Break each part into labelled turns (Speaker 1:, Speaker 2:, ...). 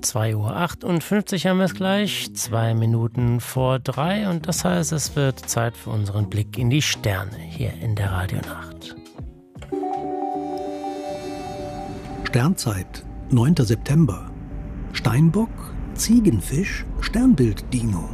Speaker 1: 2:58 Uhr haben wir es gleich, 2 Minuten vor 3 und das heißt, es wird Zeit für unseren Blick in die Sterne hier in der Radionacht.
Speaker 2: Sternzeit, 9. September. Steinbock, Ziegenfisch, Sternbild-Dino.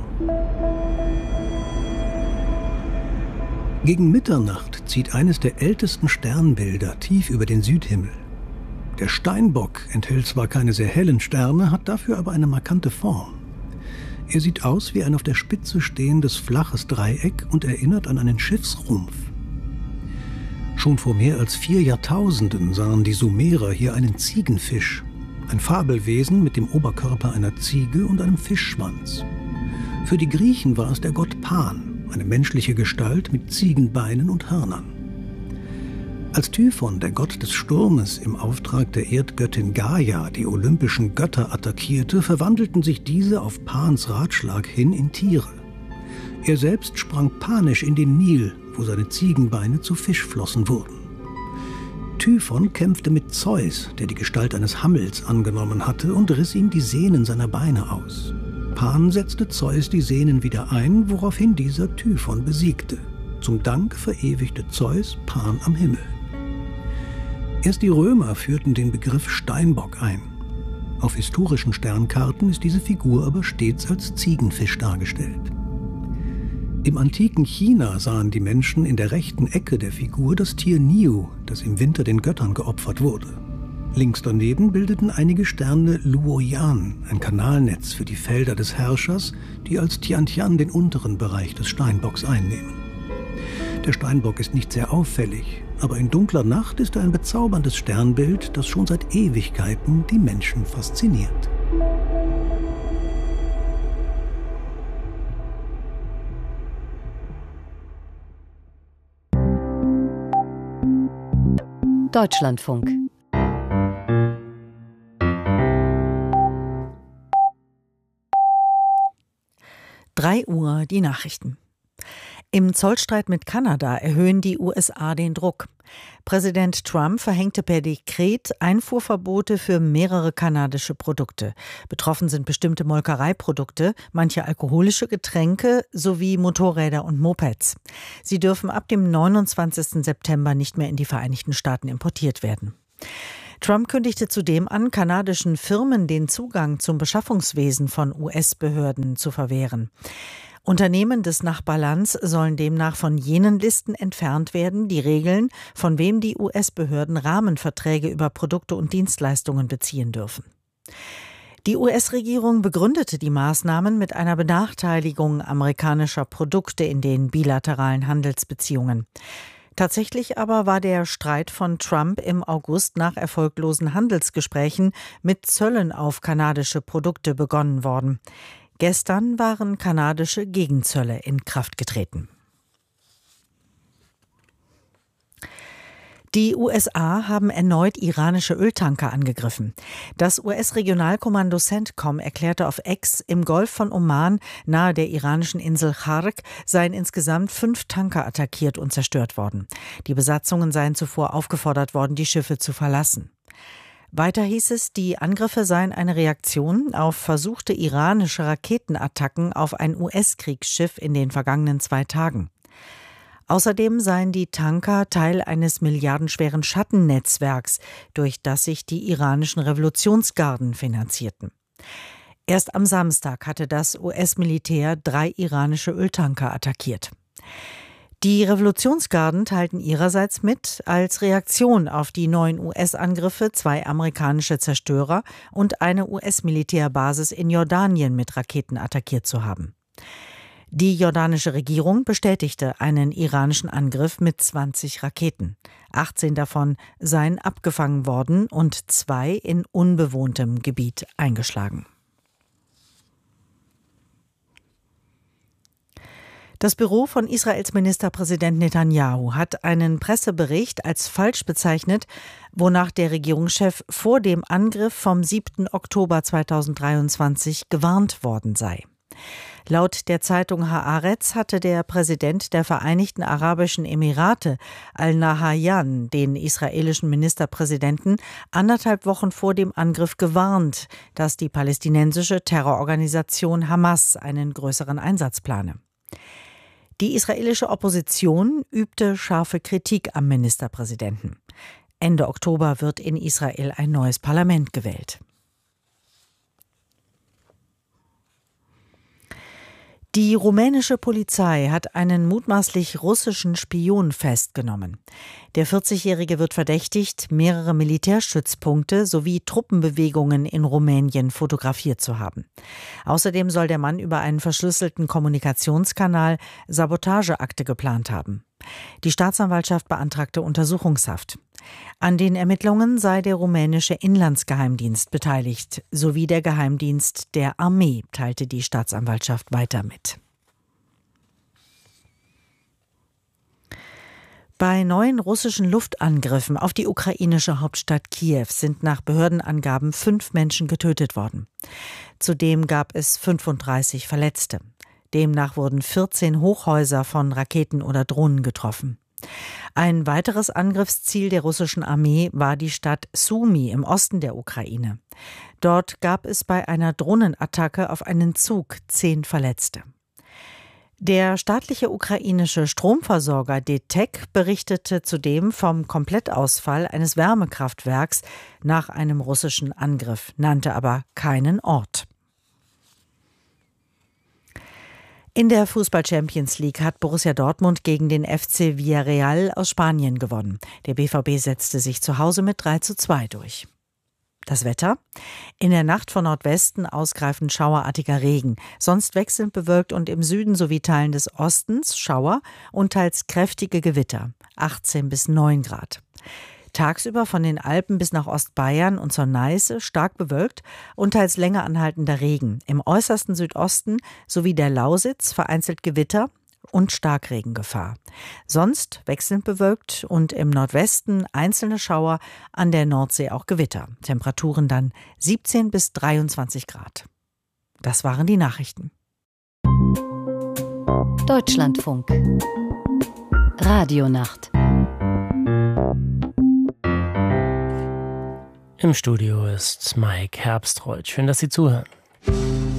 Speaker 2: Gegen Mitternacht zieht eines der ältesten Sternbilder tief über den Südhimmel. Der Steinbock enthält zwar keine sehr hellen Sterne, hat dafür aber eine markante Form. Er sieht aus wie ein auf der Spitze stehendes flaches Dreieck und erinnert an einen Schiffsrumpf. Schon vor mehr als 4 Jahrtausenden sahen die Sumerer hier einen Ziegenfisch, ein Fabelwesen mit dem Oberkörper einer Ziege und einem Fischschwanz. Für die Griechen war es der Gott Pan, eine menschliche Gestalt mit Ziegenbeinen und Hörnern. Als Typhon, der Gott des Sturmes, im Auftrag der Erdgöttin Gaia die olympischen Götter attackierte, verwandelten sich diese auf Pans Ratschlag hin in Tiere. Er selbst sprang panisch in den Nil, wo seine Ziegenbeine zu Fischflossen wurden. Typhon kämpfte mit Zeus, der die Gestalt eines Hammels angenommen hatte, und riss ihm die Sehnen seiner Beine aus. Pan setzte Zeus die Sehnen wieder ein, woraufhin dieser Typhon besiegte. Zum Dank verewigte Zeus Pan am Himmel. Erst die Römer führten den Begriff Steinbock ein. Auf historischen Sternkarten ist diese Figur aber stets als Ziegenfisch dargestellt. Im antiken China sahen die Menschen in der rechten Ecke der Figur das Tier Niu, das im Winter den Göttern geopfert wurde. Links daneben bildeten einige Sterne Luoyang, ein Kanalnetz für die Felder des Herrschers, die als Tiantian den unteren Bereich des Steinbocks einnehmen. Der Steinbock ist nicht sehr auffällig, aber in dunkler Nacht ist er ein bezauberndes Sternbild, das schon seit Ewigkeiten die Menschen fasziniert.
Speaker 3: Deutschlandfunk. Drei Uhr die Nachrichten. Im Zollstreit mit Kanada erhöhen die USA den Druck. Präsident Trump verhängte per Dekret Einfuhrverbote für mehrere kanadische Produkte. Betroffen sind bestimmte Molkereiprodukte, manche alkoholische Getränke sowie Motorräder und Mopeds. Sie dürfen ab dem 29. September nicht mehr in die Vereinigten Staaten importiert werden. Trump kündigte zudem an, kanadischen Firmen den Zugang zum Beschaffungswesen von US-Behörden zu verwehren. Unternehmen des Nachbarlands sollen demnach von jenen Listen entfernt werden, die regeln, von wem die US-Behörden Rahmenverträge über Produkte und Dienstleistungen beziehen dürfen. Die US-Regierung begründete die Maßnahmen mit einer Benachteiligung amerikanischer Produkte in den bilateralen Handelsbeziehungen. Tatsächlich aber war der Streit von Trump im August nach erfolglosen Handelsgesprächen mit Zöllen auf kanadische Produkte begonnen worden. Gestern waren kanadische Gegenzölle in Kraft getreten. Die USA haben erneut iranische Öltanker angegriffen. Das US-Regionalkommando CENTCOM erklärte auf X, im Golf von Oman nahe der iranischen Insel Chark seien insgesamt 5 Tanker attackiert und zerstört worden. Die Besatzungen seien zuvor aufgefordert worden, die Schiffe zu verlassen. Weiter hieß es, die Angriffe seien eine Reaktion auf versuchte iranische Raketenattacken auf ein US-Kriegsschiff in den vergangenen 2 Tagen. Außerdem seien die Tanker Teil eines milliardenschweren Schattennetzwerks, durch das sich die iranischen Revolutionsgarden finanzierten. Erst am Samstag hatte das US-Militär 3 iranische Öltanker attackiert. Die Revolutionsgarden teilten ihrerseits mit, als Reaktion auf die neuen US-Angriffe 2 amerikanische Zerstörer und eine US-Militärbasis in Jordanien mit Raketen attackiert zu haben. Die jordanische Regierung bestätigte einen iranischen Angriff mit 20 Raketen. 18 davon seien abgefangen worden und 2 in unbewohntem Gebiet eingeschlagen. Das Büro von Israels Ministerpräsident Netanyahu hat einen Pressebericht als falsch bezeichnet, wonach der Regierungschef vor dem Angriff vom 7. Oktober 2023 gewarnt worden sei. Laut der Zeitung Haaretz hatte der Präsident der Vereinigten Arabischen Emirate, Al-Nahyan, den israelischen Ministerpräsidenten 1,5 Wochen vor dem Angriff gewarnt, dass die palästinensische Terrororganisation Hamas einen größeren Einsatz plane. Die israelische Opposition übte scharfe Kritik am Ministerpräsidenten. Ende Oktober wird in Israel ein neues Parlament gewählt. Die rumänische Polizei hat einen mutmaßlich russischen Spion festgenommen. Der 40-Jährige wird verdächtigt, mehrere Militärstützpunkte sowie Truppenbewegungen in Rumänien fotografiert zu haben. Außerdem soll der Mann über einen verschlüsselten Kommunikationskanal Sabotageakte geplant haben. Die Staatsanwaltschaft beantragte Untersuchungshaft. An den Ermittlungen sei der rumänische Inlandsgeheimdienst beteiligt, sowie der Geheimdienst der Armee, teilte die Staatsanwaltschaft weiter mit. Bei neuen russischen Luftangriffen auf die ukrainische Hauptstadt Kiew sind nach Behördenangaben 5 Menschen getötet worden. Zudem gab es 35 Verletzte. Demnach wurden 14 Hochhäuser von Raketen oder Drohnen getroffen. Ein weiteres Angriffsziel der russischen Armee war die Stadt Sumy im Osten der Ukraine. Dort gab es bei einer Drohnenattacke auf einen Zug 10 Verletzte. Der staatliche ukrainische Stromversorger DTEK berichtete zudem vom Komplettausfall eines Wärmekraftwerks nach einem russischen Angriff, nannte aber keinen Ort. In der Fußball-Champions League hat Borussia Dortmund gegen den FC Villarreal aus Spanien gewonnen. Der BVB setzte sich zu Hause mit 3:2 durch. Das Wetter? In der Nacht von Nordwesten ausgreifend schauerartiger Regen, sonst wechselnd bewölkt und im Süden sowie Teilen des Ostens Schauer und teils kräftige Gewitter, 18 bis 9 Grad. Tagsüber von den Alpen bis nach Ostbayern und zur Neiße stark bewölkt und teils länger anhaltender Regen. Im äußersten Südosten sowie der Lausitz vereinzelt Gewitter und Starkregengefahr. Sonst wechselnd bewölkt und im Nordwesten einzelne Schauer, an der Nordsee auch Gewitter. Temperaturen dann 17 bis 23 Grad. Das waren die Nachrichten.
Speaker 4: Deutschlandfunk. Radionacht.
Speaker 1: Im Studio ist Mike Herbstreuth. Schön, dass Sie zuhören.